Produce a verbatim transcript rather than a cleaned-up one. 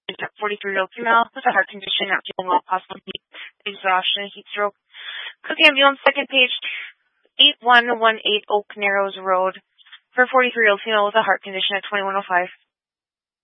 forty-three-year-old female with a heart condition, not dealing with possible heat exhaustion, heat stroke. Cook Ambulance, second page, eight one one eight Oak Narrows Road, for a forty-three-year-old female with a heart condition at twenty-one oh five.